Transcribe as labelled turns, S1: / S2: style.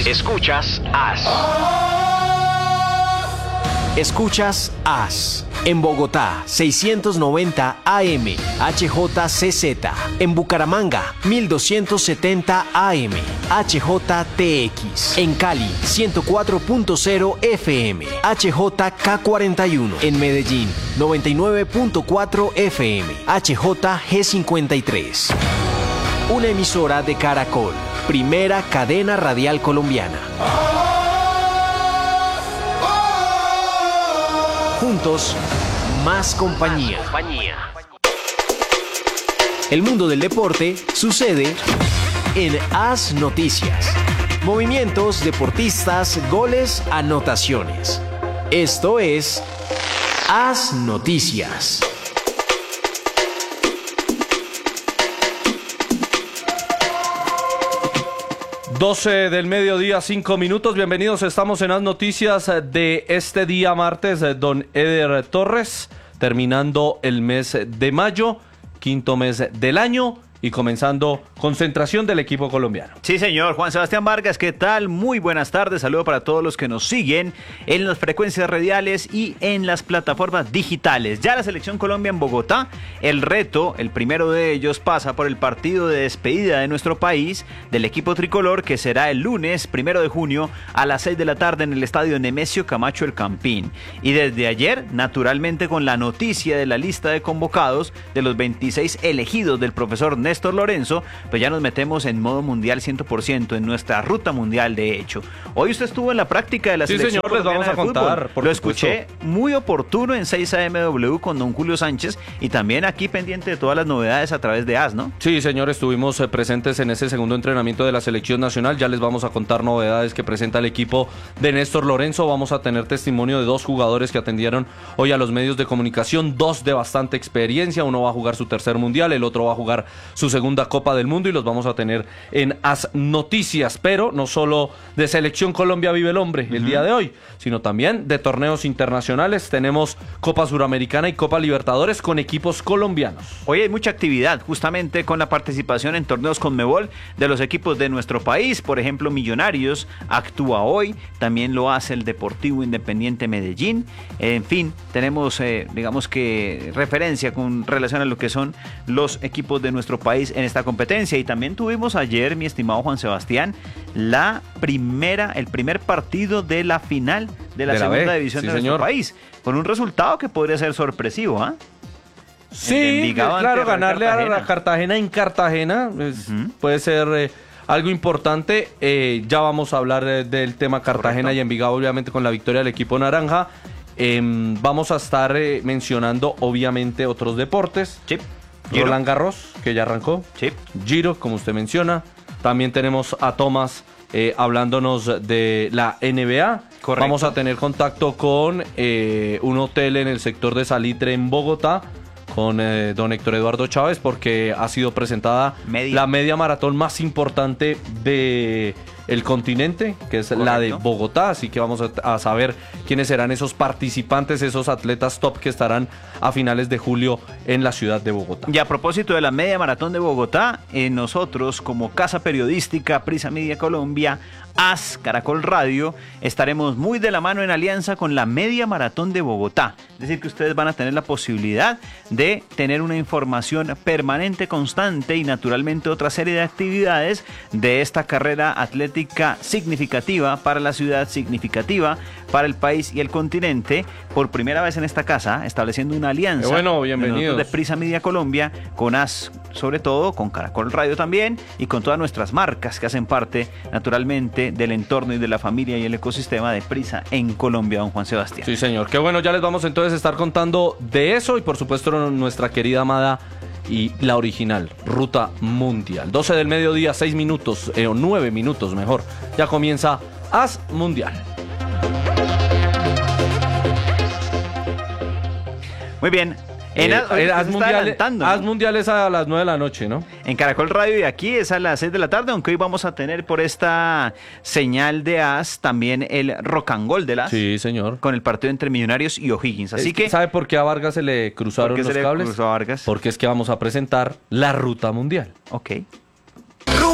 S1: Escuchas AS. Escuchas AS. En Bogotá, 690 AM, HJCZ. En Bucaramanga, 1270 AM, HJTX. En Cali, 104.0 FM, HJK41. En Medellín, 99.4 FM, HJG53. Una emisora de Caracol, primera cadena radial colombiana. Juntos, más compañía. El mundo del deporte sucede en AS Noticias. Movimientos, deportistas, goles, anotaciones. Esto es AS Noticias.
S2: 12 del mediodía, 5 minutos. Bienvenidos, estamos en las noticias de este día martes. Don Eder Torres, terminando el mes de mayo, quinto mes del año y comenzando concentración del equipo colombiano.
S3: Sí, señor. Juan Sebastián Vargas, ¿qué tal? Muy buenas tardes. Saludo para todos los que nos siguen en las frecuencias radiales y en las plataformas digitales. Ya la Selección Colombia en Bogotá. El reto, el primero de ellos, pasa por el partido de despedida de nuestro país del equipo tricolor, que será el lunes 1 de junio a las 6 de la tarde en el estadio Nemesio Camacho El Campín. Y desde ayer, naturalmente, con la noticia de la lista de convocados de los 26 elegidos del profesor Néstor Lorenzo, pues ya nos metemos en modo mundial 100%, en nuestra ruta mundial, de hecho. Hoy usted estuvo en la práctica de la selección.
S2: Sí, señor, les vamos a contar.
S3: Lo escuché muy oportuno en 6AMW con don Julio Sánchez y también aquí pendiente de todas las novedades a través de AS, ¿no?
S2: Sí, señor, estuvimos presentes en ese segundo entrenamiento de la selección nacional. Ya les vamos a contar novedades que presenta el equipo de Néstor Lorenzo. Vamos a tener testimonio de 2 jugadores que atendieron hoy a los medios de comunicación, 2 de bastante experiencia. Uno va a jugar su tercer mundial, el otro va a jugar su segunda Copa del Mundo, y los vamos a tener en AS Noticias. Pero no solo de Selección Colombia vive el hombre el día de hoy, sino también de torneos internacionales. Tenemos Copa Suramericana y Copa Libertadores con equipos colombianos.
S3: Hoy hay mucha actividad, justamente con la participación en torneos Conmebol de los equipos de nuestro país. Por ejemplo, Millonarios actúa hoy, también lo hace el Deportivo Independiente Medellín. En fin, tenemos, digamos que, referencia con relación a lo que son los equipos de nuestro país en esta competencia. Y también tuvimos ayer, mi estimado Juan Sebastián, el primer partido de la final de la segunda división de nuestro país, con un resultado que podría ser sorpresivo, ¿ah?
S2: Sí, claro, ganarle a la Cartagena en Cartagena puede ser algo importante. Ya vamos a hablar del tema Cartagena. Correcto. Y Envigado, obviamente, con la victoria del equipo naranja. Vamos a estar mencionando, obviamente, otros deportes. Sí. Roland Garros, que ya arrancó. Sí. Giro, como usted menciona. También tenemos a Tomás hablándonos de la NBA. Correcto. Vamos a tener contacto con un hotel en el sector de Salitre en Bogotá, con don Héctor Eduardo Chávez, porque ha sido presentada la media maratón más importante de el continente, que es correcto, la de Bogotá. Así que vamos a saber quiénes serán esos participantes, esos atletas top que estarán a finales de julio en la ciudad de Bogotá.
S3: Y a propósito de la media maratón de Bogotá, nosotros como Casa Periodística Prisa Media Colombia, AS, Caracol Radio, estaremos muy de la mano en alianza con la media maratón de Bogotá. Es decir, que ustedes van a tener la posibilidad de tener una información permanente, constante y naturalmente otra serie de actividades de esta carrera atlética significativa para la ciudad, significativa para el país y el continente. Por primera vez en esta casa, estableciendo una alianza.
S2: Bueno, bienvenidos.
S3: De Prisa Media Colombia, con AS, sobre todo, con Caracol Radio también, y con todas nuestras marcas que hacen parte, naturalmente, del entorno y de la familia y el ecosistema de Prisa en Colombia, don Juan Sebastián.
S2: Sí, señor. Qué bueno, ya les vamos entonces a estar contando de eso y, por supuesto, nuestra querida amada y la original Ruta Mundial. 12 del mediodía, 6 minutos, o 9 minutos mejor. Ya comienza AS Mundial.
S3: Muy bien.
S2: AS Mundial es a las 9 de la noche, ¿no?
S3: En Caracol Radio, y aquí es a las 6 de la tarde, aunque hoy vamos a tener por esta señal de AS también el Rock and Roll de AS.
S2: Sí, señor.
S3: Con el partido entre Millonarios y O'Higgins. Así que
S2: ¿sabe por qué a Vargas se le cruzaron los cables?
S3: Cruzó a Vargas?
S2: Porque es que vamos a presentar la Ruta Mundial.
S3: Ok.